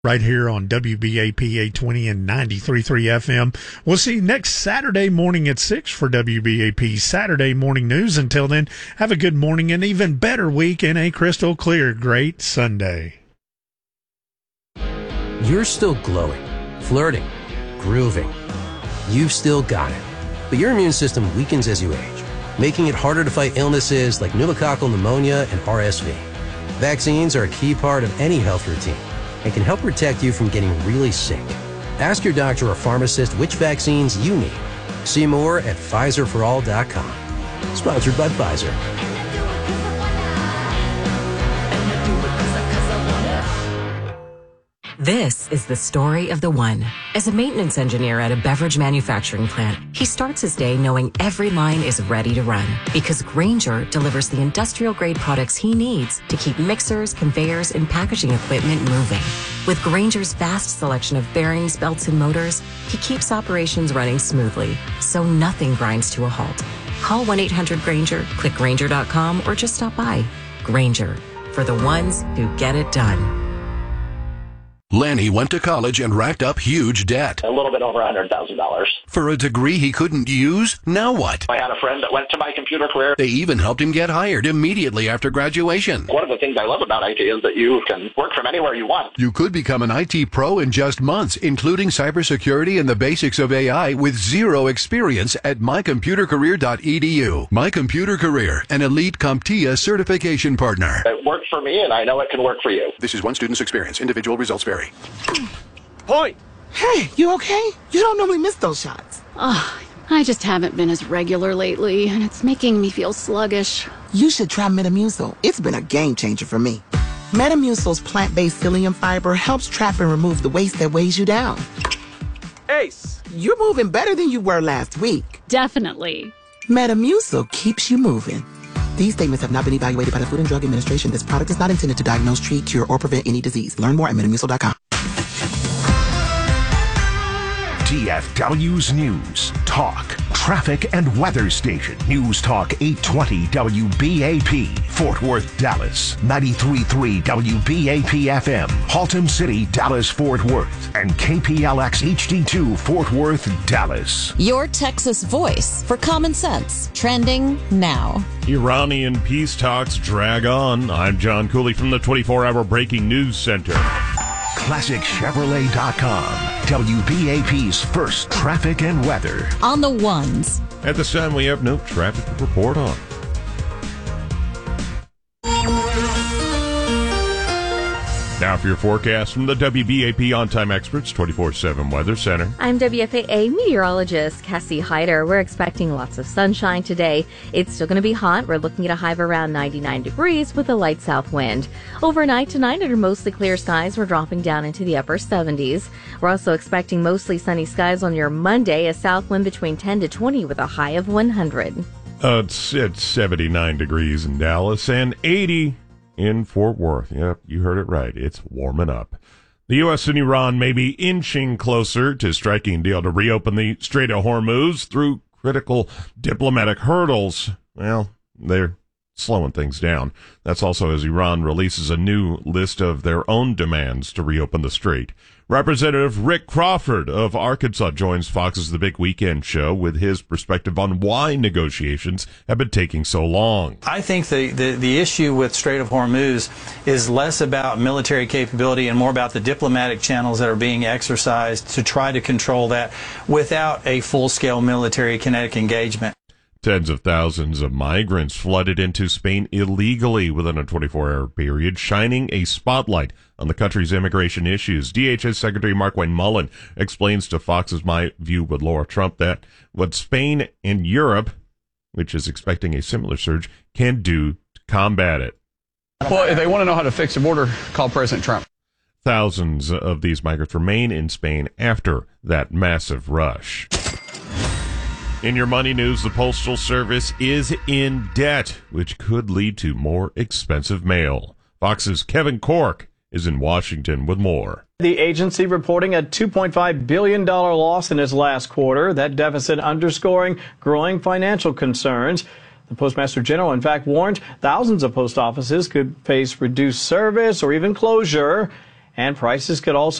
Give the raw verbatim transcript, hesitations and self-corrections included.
right here on W B A P eight twenty and ninety-three point three F M. We'll see you next Saturday morning at six for W B A P Saturday Morning News. Until then, have a good morning and even better week and a crystal clear great Sunday. You're still glowing, flirting, grooving. You've still got it. But your immune system weakens as you age, making it harder to fight illnesses like pneumococcal pneumonia and R S V. Vaccines are a key part of any health routine and can help protect you from getting really sick. Ask your doctor or pharmacist which vaccines you need. See more at Pfizer for all dot com. Sponsored by Pfizer. This is the story of the one. As a maintenance engineer at a beverage manufacturing plant, he starts his day knowing every line is ready to run because Grainger delivers the industrial-grade products he needs to keep mixers, conveyors, and packaging equipment moving. With Grainger's vast selection of bearings, belts, and motors, he keeps operations running smoothly, so nothing grinds to a halt. Call one eight hundred Grainger, click Grainger dot com, or just stop by. Grainger, for the ones who get it done. Lanny went to college and racked up huge debt. A little bit over one hundred thousand dollars. For a degree he couldn't use? Now what? I had a friend that went to My Computer Career. They even helped him get hired immediately after graduation. One of the things I love about I T is that you can work from anywhere you want. You could become an I T pro in just months, including cybersecurity and the basics of A I with zero experience at my computer career dot e d u. My Computer Career, an elite CompTIA certification partner. It worked for me, and I know it can work for you. This is one student's experience. Individual results vary. Point! Hey, you okay? You don't normally miss those shots. Oh, I just haven't been as regular lately, and it's making me feel sluggish. You should try Metamucil. It's been a game changer for me. Metamucil's plant-based psyllium fiber helps trap and remove the waste that weighs you down. Ace! You're moving better than you were last week. Definitely. Metamucil keeps you moving. These statements have not been evaluated by the Food and Drug Administration. This product is not intended to diagnose, treat, cure, or prevent any disease. Learn more at metamucil dot com. T F W's News, Talk, Traffic and Weather Station. News Talk eight twenty W B A P, Fort Worth, Dallas. ninety-three point three W B A P F M, Haltom City, Dallas, Fort Worth. And K P L X H D two, Fort Worth, Dallas. Your Texas voice for common sense. Trending now. Iranian peace talks drag on. I'm John Cooley from the twenty-four hour Breaking News Center. Classic Chevrolet dot com, W B A P's first traffic and weather. On the ones. At the Sun, we have no traffic to report on. Now for your forecast from the W B A P On-Time Experts twenty-four seven Weather Center. I'm W F A A meteorologist Cassie Hyder. We're expecting lots of sunshine today. It's still going to be hot. We're looking at a high of around ninety-nine degrees with a light south wind. Overnight tonight, under mostly clear skies, we're dropping down into the upper seventies. We're also expecting mostly sunny skies on your Monday, a south wind between ten to twenty with a high of one hundred. Uh, it's, it's seventy-nine degrees in Dallas and eighty in Fort Worth. Yep, you heard it right. It's warming up. The U S and Iran may be inching closer to striking a deal to reopen the Strait of Hormuz through critical diplomatic hurdles. Well, they're slowing things down. That's also as Iran releases a new list of their own demands to reopen the strait. Representative Rick Crawford of Arkansas joins Fox's The Big Weekend Show with his perspective on why negotiations have been taking so long. I think the, the, the issue with Strait of Hormuz is less about military capability and more about the diplomatic channels that are being exercised to try to control that without a full-scale military kinetic engagement. Tens of thousands of migrants flooded into Spain illegally within a twenty-four hour period, shining a spotlight on the country's immigration issues. D H S Secretary Markwayne Mullin explains to Fox's My View with Laura Trump that what Spain and Europe, which is expecting a similar surge, can do to combat it. Well, if they want to know how to fix the border, call President Trump. Thousands of these migrants remain in Spain after that massive rush. In your money news, the Postal Service is in debt, which could lead to more expensive mail. Fox's Kevin Cork is in Washington with more. The agency reporting a two point five billion dollars loss in its last quarter, that deficit underscoring growing financial concerns. The Postmaster General, in fact, warned thousands of post offices could face reduced service or even closure. and prices could also